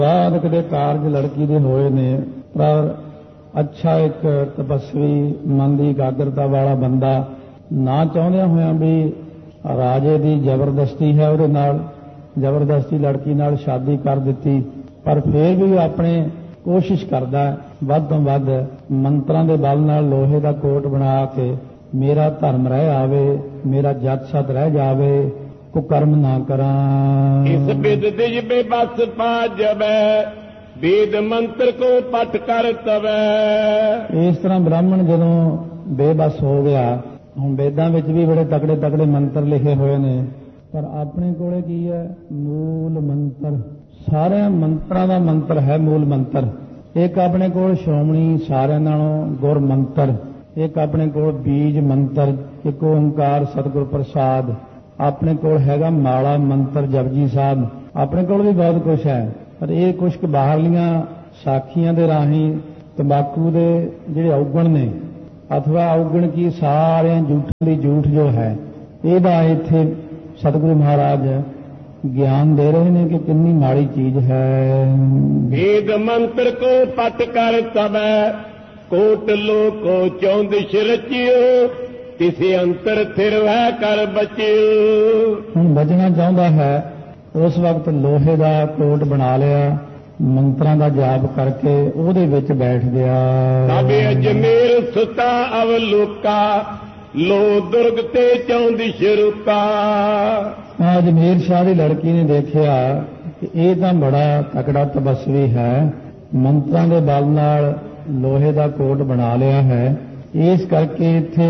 ਬਾਅਦ ਕਦੇ ਕਾਰਜ ਲੜਕੀ ਦੇ ਹੋਏ ਨੇ, ਪਰ ਅੱਛਾ ਇੱਕ ਤਪਸਵੀ ਮਨ ਦੀ ਇਕਾਗਰਤਾ ਵਾਲਾ ਬੰਦਾ ਨਾ ਚਾਹੁੰਦਿਆਂ ਹੋਇਆਂ ਵੀ ਰਾਜੇ ਦੀ ਜ਼ਬਰਦਸਤੀ ਹੈ, ਉਹਦੇ ਨਾਲ ਜ਼ਬਰਦਸਤੀ ਲੜਕੀ ਨਾਲ ਸ਼ਾਦੀ ਕਰ ਦਿੱਤੀ, ਪਰ ਫਿਰ ਵੀ ਆਪਣੇ ਕੋਸ਼ਿਸ਼ ਕਰਦਾ ਵੱਧ ਤੋਂ ਵੱਧ ਮੰਤਰਾਂ ਦੇ ਬਲ ਨਾਲ ਲੋਹੇ ਦਾ ਕੋਟ ਬਣਾ ਕੇ ਮੇਰਾ ਧਰਮ ਰਹਿ ਆਵੇ, ਮੇਰਾ ਜੱਟ ਸਤ ਰਹਿ ਜਾਵੇ, ਕੁਕਰਮ ਨਾ ਕਰਾਂ। ਇਸ ਬਿਦ ਦਿਜ ਬੇਬਸ ਪਾ ਜਬੈ, ਵੇਦ ਮੰਤਰ ਕੋ ਪਟ ਕਰ ਤਵੈ। ਇਸ ਤਰ੍ਹਾਂ ਬ੍ਰਾਹਮਣ ਜਦੋਂ ਬੇਬਸ ਹੋ ਗਿਆ, ਹੁਣ ਵੇਦਾਂ ਵਿੱਚ ਵੀ ਬੜੇ ਤਕੜੇ ਤਕੜੇ ਮੰਤਰ ਲਿਖੇ ਹੋਏ ਨੇ, ਪਰ ਆਪਣੇ ਕੋਲੇ ਕੀ ਹੈ? ਮੂਲ ਮੰਤਰ। ਸਾਰਿਆਂ ਮੰਤਰਾਂ ਦਾ ਮੰਤਰ ਹੈ ਮੂਲ ਮੰਤਰ। ਇੱਕ ਆਪਣੇ ਕੋਲ ਸ਼੍ਰੋਮਣੀ ਸਾਰਿਆਂ ਨਾਲੋਂ ਗੁਰ ਮੰਤਰ, ਇੱਕ ਆਪਣੇ ਕੋਲ ਬੀਜ ਮੰਤਰ, ਇੱਕ ਓੰਕਾਰ ਸਤਿਗੁਰ ਪ੍ਰਸਾਦ, ਆਪਣੇ ਕੋਲ ਹੈਗਾ ਮਾਲਾ ਮੰਤਰ ਜਪਜੀ ਸਾਹਿਬ, ਆਪਣੇ ਕੋਲ ਵੀ ਬਹੁਤ ਕੁਝ ਹੈ, ਪਰ ਇਹ ਕੁਝ ਕੁ ਬਾਹਰਲੀਆਂ ਸਾਖੀਆਂ ਦੇ ਰਾਹੀਂ ਤੰਬਾਕੂ ਦੇ ਜਿਹੜੇ ਔਗਣ ਨੇ, ਅਥਵਾ ਔਗਣ ਕੀ ਸਾਰਿਆਂ ਝੂਠਾਂ ਦੀ ਝੂਠ ਜੋ ਹੈ, ਇਹਦਾ ਇੱਥੇ ਸਤਿਗੁਰੂ ਮਹਾਰਾਜ ਗਿਆਨ ਦੇ ਰਹੇ ਨੇ ਕਿ ਕਿੰਨੀ ਮਾੜੀ ਚੀਜ਼ ਹੈ। ਵੇਦ ਮੰਤਰ ਕੋ ਪਟ ਕਰ ਤਵੈ, ਕੋਟ ਲੋਕੋ ਚੌਂਦਿਸ਼ ਰਚਿਓ, ਕਿਸੇ ਅੰਤਰ ਥਿਰ ਵਹਿ ਕਰ ਬਚਿਓ। ਹੁਣ ਬਚਣਾ ਚਾਹੁੰਦਾ ਹੈ, ਉਸ ਵਕਤ ਲੋਹੇ ਦਾ ਕੋਟ ਬਣਾ ਲਿਆ, ਮੰਤਰਾਂ ਦਾ ਜਾਪ ਕਰਕੇ ਉਹਦੇ ਵਿੱਚ ਬੈਠ ਗਿਆ। ਤਬੇ ਅਜਮੇਰ ਸੁਤਾ ਅਵਲੋਕਾ, ਲੋ ਦੁਰਗ ਤੇ ਚੌਂਦਿਸ਼ ਰੁਕਾ। ਅਜਮੇਰ ਸ਼ਾਹ ਦੀ ਲੜਕੀ ਨੇ ਦੇਖਿਆ ਕਿ ਇਹ ਤਾਂ ਬੜਾ ਤਕੜਾ ਤਪਸਵੀ ਹੈ, ਮੰਤਰਾਂ ਦੇ ਬਲ ਨਾਲ ਲੋਹੇ ਦਾ ਕੋਟ ਬਣਾ ਲਿਆ ਹੈ, ਇਸ ਕਰਕੇ ਇੱਥੇ